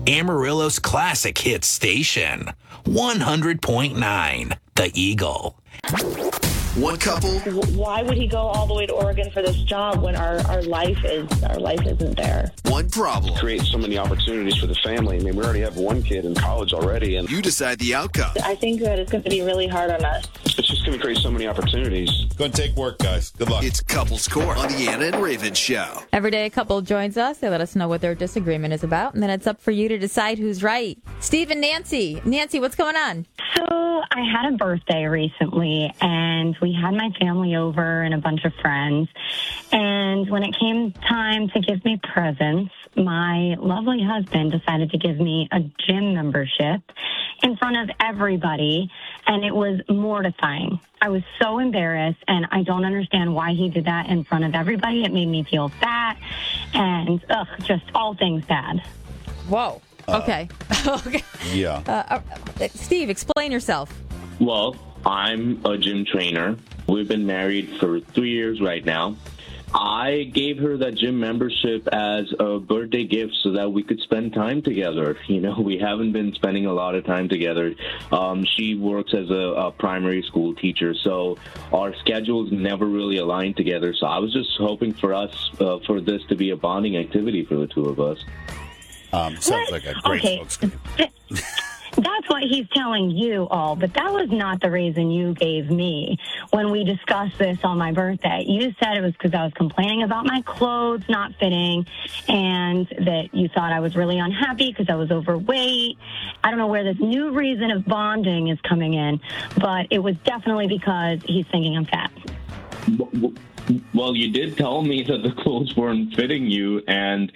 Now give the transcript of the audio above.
Amarillo's classic hit station, 100.9 The Eagle. One couple. Why would he go all the way to Oregon for this job when our life isn't there? One problem. Create so many opportunities for the family. I mean, we already have one kid in college already, and You decide the outcome. I think that it's going to be really hard on us. it's just going to create so many opportunities. Going to take work, guys. Good luck. It's Couples Court on the Anna and Raven Show. Every day a couple joins us. They let us know what their disagreement is about, and then it's up for you to decide who's right. Steve and Nancy. Nancy, what's going on? So I had a birthday recently, and we had my family over and a bunch of friends. And when it came time to give me presents, my lovely husband decided to give me a gym membership in front of everybody, and it was mortifying. I was so embarrassed, and I don't understand why he did that in front of everybody. It made me feel fat, and just all things bad. Whoa. Okay. Okay. Yeah. Steve, explain yourself. Well, I'm a gym trainer. We've been married for 3 years right now. I gave her that gym membership as a birthday gift so that we could spend time together. You know, we haven't been spending a lot of time together. She works as a primary school teacher, so our schedules never really aligned together. So I was just hoping for us, for this to be a bonding activity for the two of us. Sounds like a great smokescreen. That's what he's telling you all, but that was not the reason you gave me when we discussed this on my birthday. You said it was because I was complaining about my clothes not fitting and that you thought I was really unhappy because I was overweight. I don't know where this new reason of bonding is coming in, but it was definitely because he's thinking I'm fat. Well, you did tell me that the clothes weren't fitting you, and